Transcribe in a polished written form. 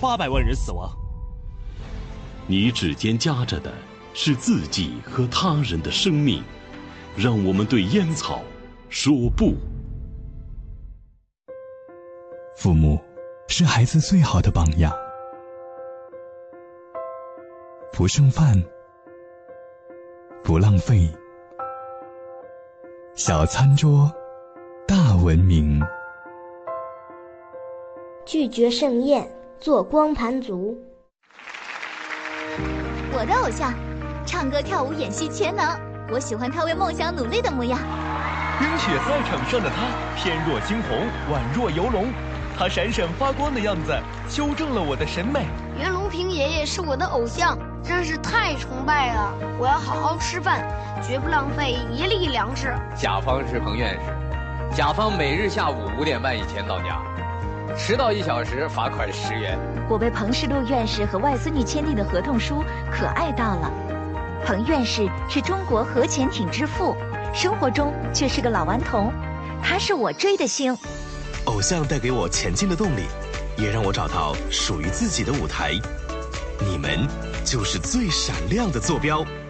800万人死亡。 你指尖夹着的是自己和他人的生命，让我们对烟草说不。 父母是孩子最好的榜样，不剩饭，不浪费，小餐桌，大文明。 拒绝盛宴，做光盘族。 我的偶像，唱歌跳舞演戏全能，我喜欢他为梦想努力的模样。 冰雪赛场上的他，翩若惊鸿，宛若游龙，他闪闪发光的样子，修正了我的审美。 袁隆平爷爷是我的偶像，真是太崇拜了！我要好好吃饭，绝不浪费一粒粮食。 甲方是彭院士，甲方每日下午5点半以前到家，迟到1小时罚款10元。 我被彭世禄院士和外孙女签订的合同书可爱到了。彭院士是中国核潜艇之父，生活中却是个老顽童，他是我追的星。 偶像带给我前进的动力，也让我找到属于自己的舞台。你们就是最闪亮的坐标。